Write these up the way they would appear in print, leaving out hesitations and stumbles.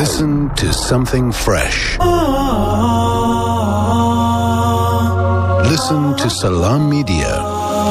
Listen to something fresh. Listen to Salam Media.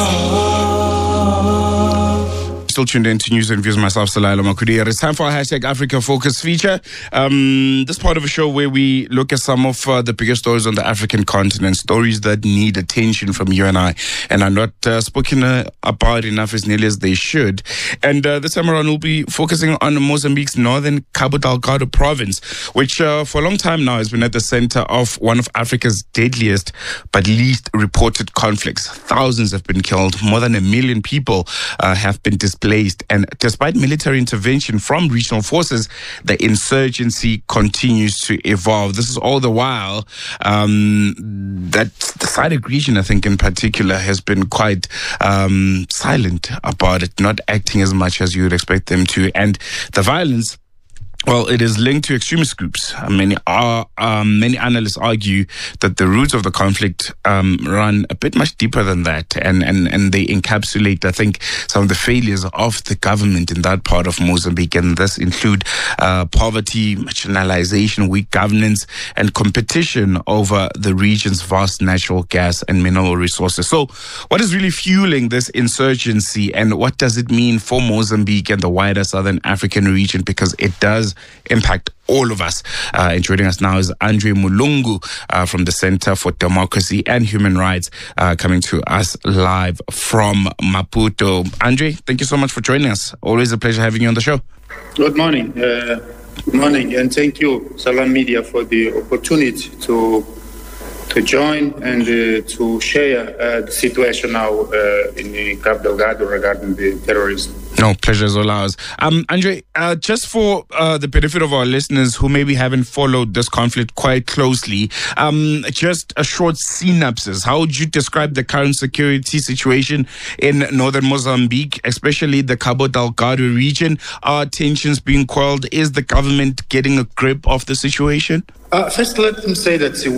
Still tuned in to News and Views, myself, Salaila Makudia. It's time for our #Africa Focus feature. This part of a show where we look at some of the biggest stories on the African continent, stories that need attention from you and I, and are not spoken about enough as nearly as they should. And this time around, we'll be focusing on Mozambique's northern Cabo Delgado province, which for a long time now has been at the center of one of Africa's deadliest but least reported conflicts. Thousands have been killed. More than 1 million people have been displaced. And despite military intervention from regional forces, the insurgency continues to evolve. This is all the while that the SADC region, I think in particular, has been quite silent about it, not acting as much as you would expect them to. And the violence, well, it is linked to extremist groups. Many analysts argue that the roots of the conflict run a bit much deeper than that, and they encapsulate, I think, some of the failures of the government in that part of Mozambique, and this include poverty, marginalization, weak governance, and competition over the region's vast natural gas and mineral resources. So, what is really fueling this insurgency, and what does it mean for Mozambique and the wider Southern African region? Because it does impact all of us. And joining us now is Andre Mulungu from the Center for Democracy and Human Rights, coming to us live from Maputo. Andre, thank you so much for joining us. Always a pleasure having you on the show. Good morning. Good morning, and thank you, Salam Media, for the opportunity to join and to share the situation now in Cabo Delgado regarding the terrorism. No, pleasure is all ours. Andre, just for the benefit of our listeners who maybe haven't followed this conflict quite closely, just a short synopsis. How would you describe the current security situation in northern Mozambique, especially the Cabo Delgado region? Are tensions being quelled? Is the government getting a grip of the situation? First, let me say that